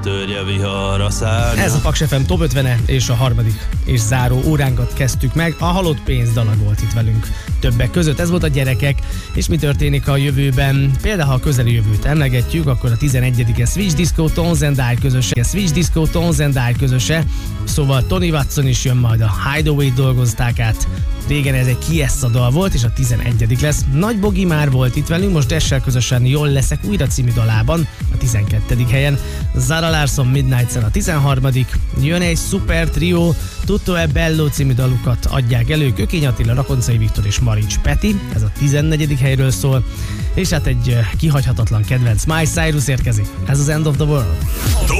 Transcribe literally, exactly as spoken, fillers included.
Törje vihar a szárnya. Ez a Paks ef em Top ötvene, és a harmadik és záró óránkat kezdtük meg. A Halott pénz dala volt itt velünk többek között. Ez volt a Gyerekek, és mi történik a jövőben. Például, ha a közeli jövőt emlegetjük, akkor a tizenegyedike Switch Disco Tones and I közöse. Switch Disco Tones and I közöse. Szóval Tony Watson is jön, majd a Hideaway dolgozták át. Régen ez egy Kiessa dal volt, és a tizenegyedik lesz. Nagy Bogi már volt itt velünk, most Dessel közösen Jól leszek újra című dalában, a tizenkettedik helyen. Zara Larsson Midnight Sun a tizenharmadik Jön egy szuper trió, Tutto e Bello című dalukat adják elő, Kökény Attila, Rakoncai Viktor és Marics Peti, ez a tizennegyedik helyről szól. És hát egy kihagyhatatlan kedvenc, Miley Cyrus érkezik, ez az End of the World.